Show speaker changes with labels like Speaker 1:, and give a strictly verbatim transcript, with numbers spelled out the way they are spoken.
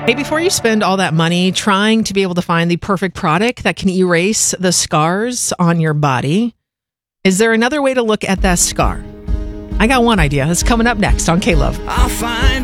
Speaker 1: Hey, before you spend all that money trying to be able to find the perfect product that can erase the scars on your body, is there another way to look at that scar? I got one idea. It's coming up next on K-Love.
Speaker 2: I'll find